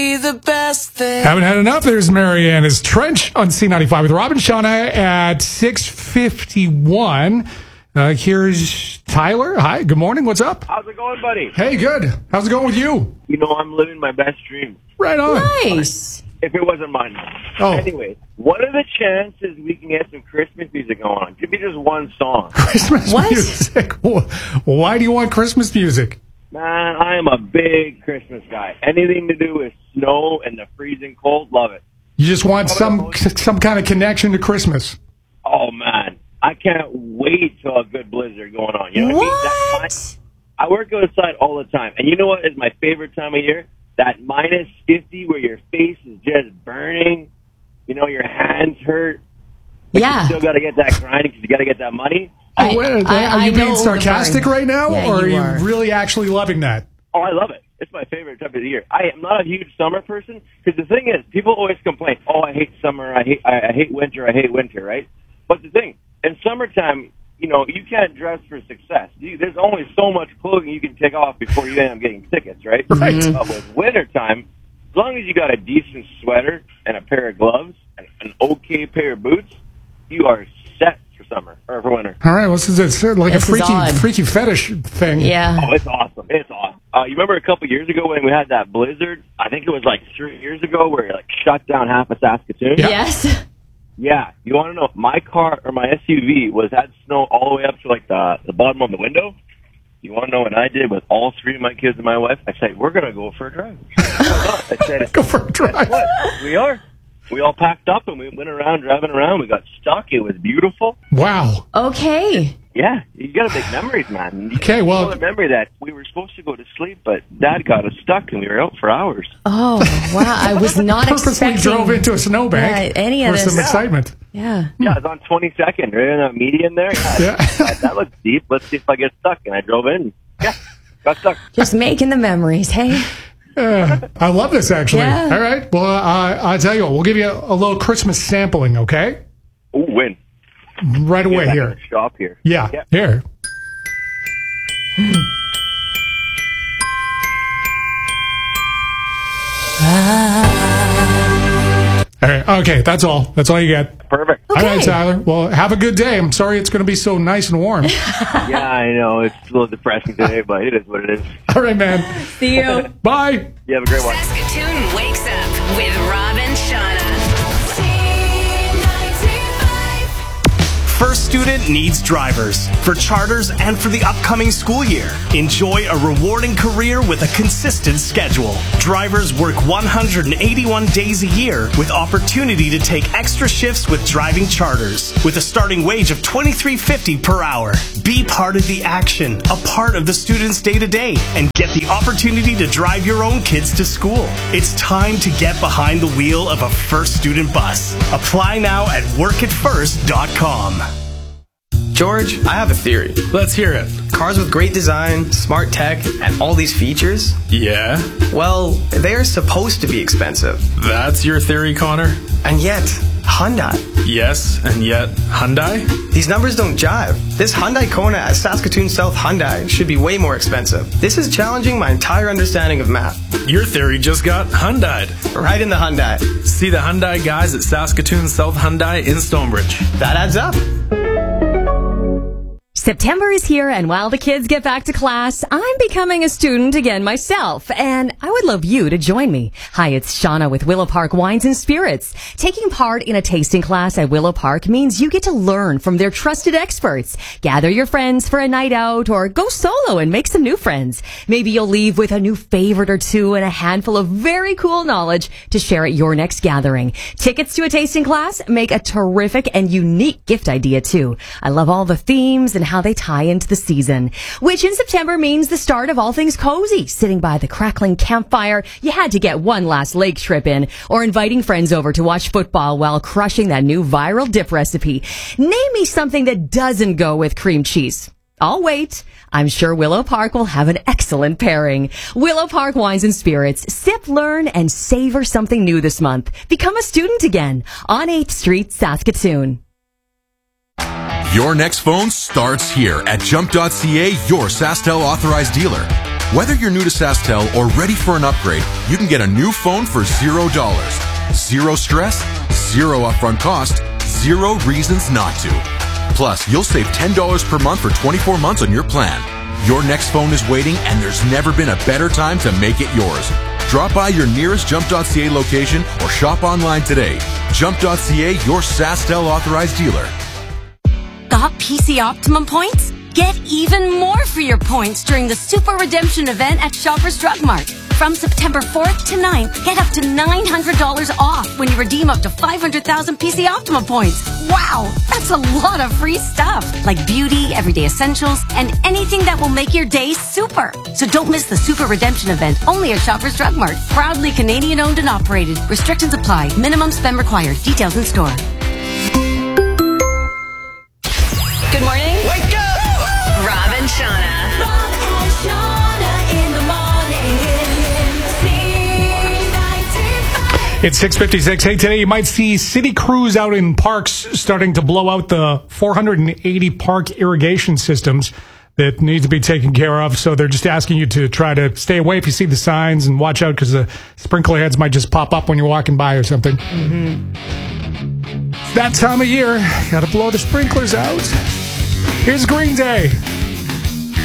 The best thing. Haven't had enough. There's Mariana's Trench on C95 with Rob and Shauna at 6:51. Here's Tyler. Hi, good morning. What's up? How's it going, buddy? Hey, good. How's it going with you? You know, I'm living my best dream. Right on. Nice. If it wasn't mine. Oh. Anyway, what are the chances we can get some Christmas music going on? Give me just one song. Christmas What? music. Why do you want Christmas music? Man, I am a big Christmas guy. Anything to do with snow and the freezing cold, love it. You just want some kind of connection to Christmas. Oh, man. I can't wait till a good blizzard going on. You know what I mean? I work outside all the time. And you know what is my favorite time of year? That minus 50 where your face is just burning. You know, your hands hurt. But Yeah. You still got to get that grinding because you got to get that money. Are you being know sarcastic the right now, Yeah, or are you you are. really actually loving that? Oh, I love it. It's my favorite time of the year. I am not a huge summer person because the thing is, people always complain, oh, I hate summer, I hate winter, I hate winter, right? But the thing, in summertime, you know, you can't dress for success. There's only so much clothing you can take off before you end up getting tickets, right? Right. But with wintertime, as long as you got a decent sweater and a pair of gloves and an okay pair of boots, you are set for summer or for winter. All right, well, this is like This a is odd. freaky fetish thing. Yeah. Oh, it's awesome. It's awesome. You remember a couple years ago when we had that blizzard? I think it was like 3 years ago where it like shut down half of Saskatoon. Yeah. Yes. Yeah. You want to know? My car or my SUV had snow all the way up to like the bottom of the window. You want to know what I did with all three of my kids and my wife? I said, we're going to go for a drive. I said, Go for a drive. what? We are. We all packed up and we went around, driving around. We got stuck. It was beautiful. Wow. Okay. Yeah, you got to make memories, man. Okay, well- the memory that we were supposed to go to sleep, but Dad got us stuck and we were out for hours. Oh, wow. I was not Purposely expecting drove into a snowbank Yeah, any of for this. some excitement. Yeah. Yeah, it's on 22nd, right in that median there. Yeah. That looks deep. Let's see if I get stuck. And I drove in. Yeah, got stuck. Just making the memories, hey? I love this, actually. Yeah. All right. Well, I'll tell you what. We'll give you a little Christmas sampling, okay? Ooh, win. Right away Get back here. in the shop here. Yeah. Yeah. Here. All right. Okay. That's all. That's all you get. Perfect. All right, Okay. Tyler. Well, have a good day. I'm sorry it's going to be so nice and warm. Yeah, I know. It's a little depressing today, but it is what it is. All right, man. See you. Bye. You have a great one. Saskatoon wakes up with Rob and Shauna. First Student needs drivers for charters and for the upcoming school year. Enjoy a rewarding career with a consistent schedule. Drivers work 181 days a year with opportunity to take extra shifts with driving charters with a starting wage of $23.50 per hour. Be part of the action, a part of the student's day-to-day, and get the opportunity to drive your own kids to school. It's time to get behind the wheel of a First Student bus. Apply now at workitfirst.com. George, I have a theory. Let's hear it. Cars with great design, smart tech, and all these features, Yeah? well, they are supposed to be expensive. That's your theory, Connor? And yet, Hyundai. Yes, and yet Hyundai? These numbers don't jive. This Hyundai Kona at Saskatoon South Hyundai should be way more expensive. This is challenging my entire understanding of math. Your theory just got Hyundai'd. Right in the Hyundai. See the Hyundai guys at Saskatoon South Hyundai in Stonebridge. That adds up. September is here, and while the kids get back to class, I'm becoming a student again myself, and I would love you to join me. Hi, it's Shauna with Willow Park Wines and Spirits. Taking part in a tasting class at Willow Park means you get to learn from their trusted experts. Gather your friends for a night out, or go solo and make some new friends. Maybe you'll leave with a new favorite or two and a handful of very cool knowledge to share at your next gathering. Tickets to a tasting class make a terrific and unique gift idea, too. I love all the themes and how they tie into the season, which in September means the start of all things cozy. Sitting by the crackling campfire, you had to get one last lake trip in, or inviting friends over to watch football while crushing that new viral dip recipe. Name me something that doesn't go with cream cheese. I'll wait. I'm sure Willow Park will have an excellent pairing. Willow Park Wines and Spirits. Sip, learn, and savor something new this month. Become a student again on 8th Street, Saskatoon. Your next phone starts here at Jump.ca, your SaskTel authorized dealer. Whether you're new to SaskTel or ready for an upgrade, you can get a new phone for $0. Zero stress, zero upfront cost, zero reasons not to. Plus, you'll save $10 per month for 24 months on your plan. Your next phone is waiting, and there's never been a better time to make it yours. Drop by your nearest Jump.ca location or shop online today. Jump.ca, your SaskTel authorized dealer. Got PC Optimum points? Get even more for your points during the Super Redemption event at Shoppers Drug Mart. From September 4th to 9th, get up to $900 off when you redeem up to 500,000 PC Optimum points. Wow, that's a lot of free stuff, like beauty, everyday essentials, and anything that will make your day super. So don't miss the Super Redemption event, only at Shoppers Drug Mart. Proudly Canadian owned and operated. Restrictions apply. Minimum spend required. Details in store. Good morning. Wake up! Rob and Shauna. Rob and Shauna in the morning. C95. It's 6:56. Hey, today you might see city crews out in parks starting to blow out the 480 park irrigation systems that need to be taken care of. So they're just asking you to try to stay away if you see the signs and watch out because the sprinkler heads might just pop up when you're walking by or something. It's that time of year. Got to blow the sprinklers out. Here's Green Day.